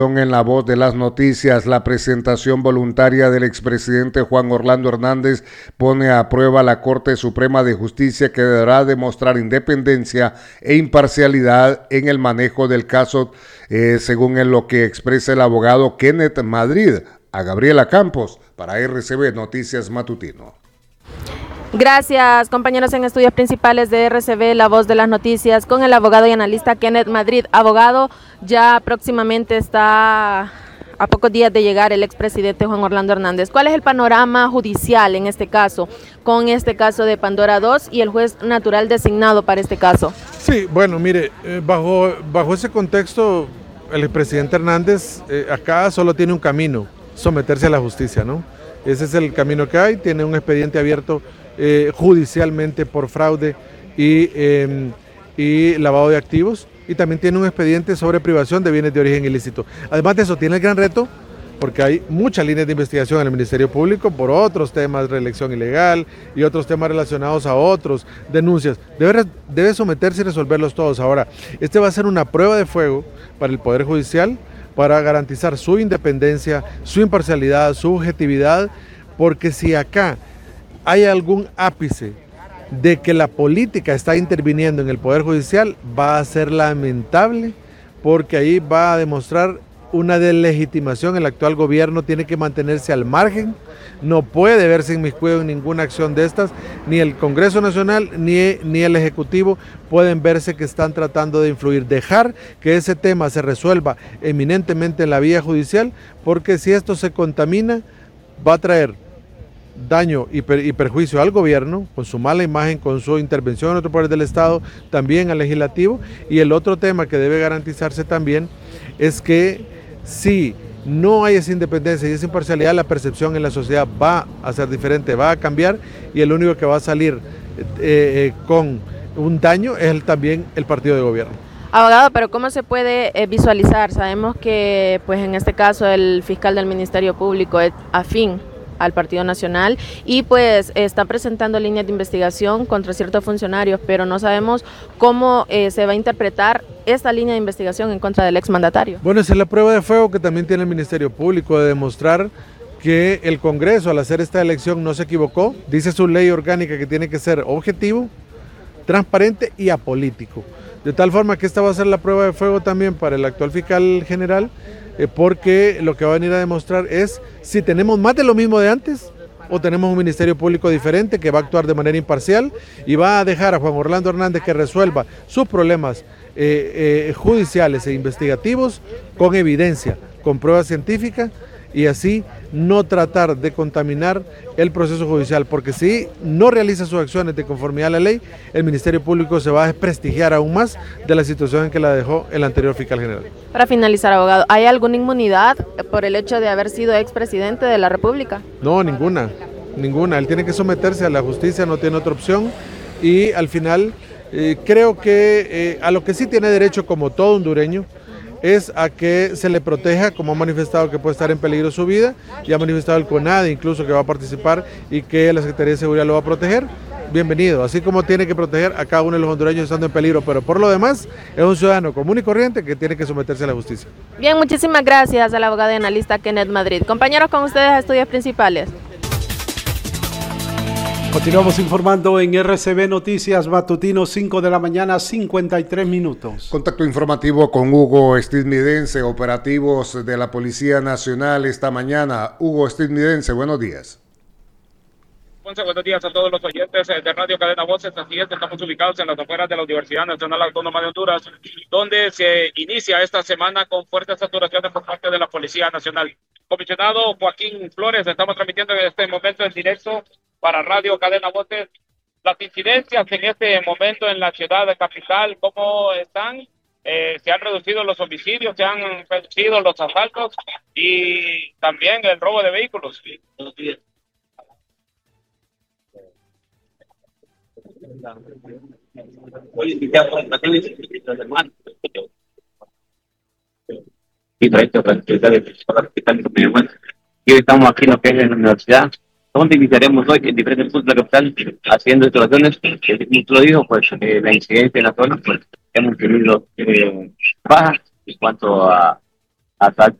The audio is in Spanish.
En la voz de las noticias, la presentación voluntaria del expresidente Juan Orlando Hernández pone a prueba la Corte Suprema de Justicia, que deberá demostrar independencia e imparcialidad en el manejo del caso, según en lo que expresa el abogado Kenneth Madrid a Gabriela Campos para RCB Noticias Matutino. Gracias, compañeros en estudios principales de RCB, la voz de las noticias, con el abogado y analista Kenneth Madrid. Abogado, ya próximamente está a pocos días de llegar el expresidente Juan Orlando Hernández. ¿Cuál es el panorama judicial en este caso, con este caso de Pandora 2 y el juez natural designado para este caso? Sí, bueno, mire, bajo ese contexto, el expresidente Hernández acá solo tiene un camino: someterse a la justicia, ¿no? Ese es el camino que hay. Tiene un expediente abierto judicialmente por fraude y lavado de activos, y también tiene un expediente sobre privación de bienes de origen ilícito. Además de eso, tiene el gran reto, porque hay muchas líneas de investigación en el Ministerio Público por otros temas, reelección ilegal y otros temas relacionados a otros, denuncias. Debe someterse y resolverlos todos. Ahora, este va a ser una prueba de fuego para el Poder Judicial, para garantizar su independencia, su imparcialidad, su objetividad, porque si acá hay algún ápice de que la política está interviniendo en el Poder Judicial, va a ser lamentable, porque ahí va a demostrar una deslegitimación. El actual gobierno tiene que mantenerse al margen, no puede verse inmiscuido en ninguna acción de estas. Ni el Congreso Nacional ni el Ejecutivo pueden verse que están tratando de influir, dejar que ese tema se resuelva eminentemente en la vía judicial, porque si esto se contamina, va a traer daño y perjuicio al gobierno, con su mala imagen, con su intervención en otros poderes del Estado, también al legislativo. Y el otro tema que debe garantizarse también es que si no hay esa independencia y esa imparcialidad, la percepción en la sociedad va a ser diferente, va a cambiar, y el único que va a salir con un daño es también el partido de gobierno. Abogado, pero ¿cómo se puede visualizar? Sabemos que pues en este caso el fiscal del Ministerio Público es afín al Partido Nacional y pues está presentando líneas de investigación contra ciertos funcionarios, pero no sabemos cómo se va a interpretar esta línea de investigación en contra del exmandatario. Bueno, esa es la prueba de fuego que también tiene el Ministerio Público, de demostrar que el Congreso, al hacer esta elección, no se equivocó. Dice su ley orgánica que tiene que ser objetivo, transparente y apolítico. De tal forma que esta va a ser la prueba de fuego también para el actual fiscal general, porque lo que va a venir a demostrar es si tenemos más de lo mismo de antes o tenemos un Ministerio Público diferente que va a actuar de manera imparcial y va a dejar a Juan Orlando Hernández que resuelva sus problemas judiciales e investigativos con evidencia, con pruebas científicas, y así no tratar de contaminar el proceso judicial, porque si no realiza sus acciones de conformidad a la ley, el Ministerio Público se va a desprestigiar aún más de la situación en que la dejó el anterior fiscal general. Para finalizar, abogado, ¿hay alguna inmunidad por el hecho de haber sido expresidente de la República? No, ninguna. Él tiene que someterse a la justicia, no tiene otra opción, y al final creo que a lo que sí tiene derecho, como todo hondureño, es a que se le proteja, como ha manifestado que puede estar en peligro su vida, y ha manifestado el CONADE incluso que va a participar y que la Secretaría de Seguridad lo va a proteger. Bienvenido, así como tiene que proteger a cada uno de los hondureños estando en peligro, pero por lo demás es un ciudadano común y corriente que tiene que someterse a la justicia. Bien, muchísimas gracias al abogado y analista Kenneth Madrid. Compañeros, con ustedes a estudios principales. Continuamos informando en RCB Noticias Matutino, 5 de la mañana, 53 minutos. Contacto informativo con Hugo Estiudnidense, operativos de la Policía Nacional esta mañana. Hugo Estiudnidense, buenos días. Buenos días a todos los oyentes de Radio Cadena Voces. Así es, estamos ubicados en las afueras de la Universidad Nacional Autónoma de Honduras, donde se inicia esta semana con fuertes saturaciones por parte de la Policía Nacional. Comisionado Joaquín Flores, estamos transmitiendo en este momento en directo para Radio Cadena Voces las incidencias en este momento en la ciudad de capital. ¿Cómo están? Se han reducido los homicidios, se han reducido los asaltos y también el robo de vehículos. Y hoy estamos aquí en lo que es en la universidad, donde iniciaremos hoy en diferentes puntos de la capital haciendo instalaciones. Como tú lo dijo, pues la incidencia en la zona, pues hemos tenido bajas en cuanto a hasta